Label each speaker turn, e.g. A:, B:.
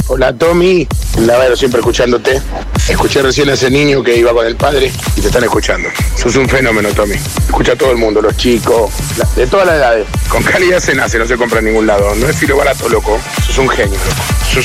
A: Hola Tommy, Lavero siempre escuchándote. Escuché recién a ese niño que iba con el padre y te están escuchando. Sos un fenómeno, Tommy. Escucha a todo el mundo, los chicos, de todas las edades. Con calidad se nace, no se compra en ningún lado. No es filo barato, loco. Sos un genio, loco. Sos